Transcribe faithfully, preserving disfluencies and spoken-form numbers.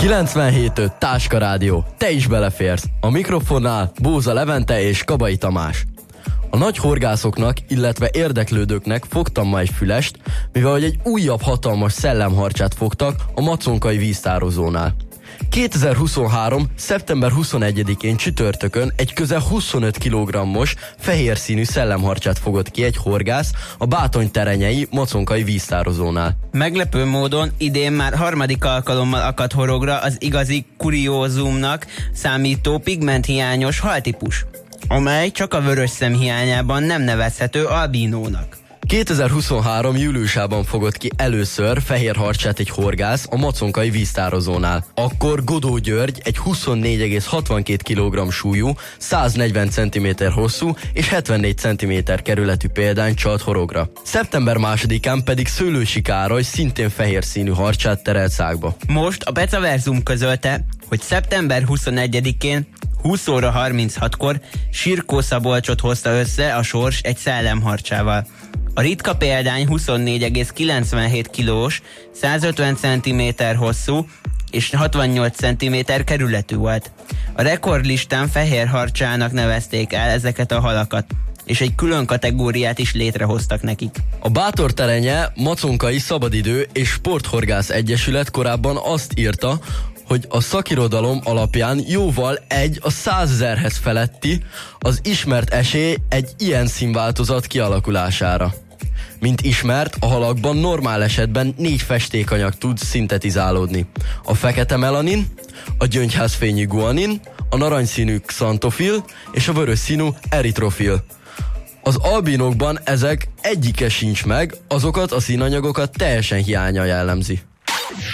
kilencvenhét öt Táska Rádió. Te is beleférsz. A mikrofonnál Bóza Levente és Kabai Tamás. A nagy horgászoknak, illetve érdeklődőknek fogtam ma egy fülest, mivel hogy egy újabb hatalmas szellemharcsát fogtak a maconkai víztározónál. kétezer-huszonhárom. szeptember huszonegyedikén csütörtökön egy közel huszonöt kilogrammos fehér színű szellemharcsát fogott ki egy horgász a Bátony terenyei maconkai víztározónál. Meglepő módon idén már harmadik alkalommal akadt horogra az igazi kuriózumnak számító pigmenthiányos haltípus, amely csak a vörös szem hiányában nem nevezhető albinónak. kétezer-huszonhárom. júliusában fogott ki először fehér harcsát egy horgász a maconkai víztározónál. Akkor Godó György egy huszonnégy egész hatvankét kilogramm súlyú, száznegyven centiméter hosszú és hetvennégy centiméter kerületű példány csalt horogra. szeptember másodikán pedig Szőlősi Károly szintén fehér színű harcsát terelt szágba. Most a Pecaverzum közölte, hogy szeptember huszonegyedikén húsz óra harminchatkor Sirkó Szabolcsot hozta össze a sors egy szellemharcsával. A ritka példány huszonnégy egész kilencvenhét kilós, százötven centiméter hosszú és hatvannyolc centiméter kerületű volt. A rekordlistán fehér harcsának nevezték el ezeket a halakat, és egy külön kategóriát is létrehoztak nekik. A Bátor terenye Maconkai Szabadidő és Sporthorgász Egyesület korábban azt írta, hogy a szakirodalom alapján jóval egy a százezerhez feletti az ismert esély egy ilyen színváltozat kialakulására. Mint ismert, a halakban normál esetben négy festékanyag tud szintetizálódni. A fekete melanin, a gyöngyházfényű guanin, a narancsszínű xantofil és a vörös színű eritrofil. Az albinokban ezek egyike sincs meg, azokat a színanyagokat teljesen hiánya jellemzi.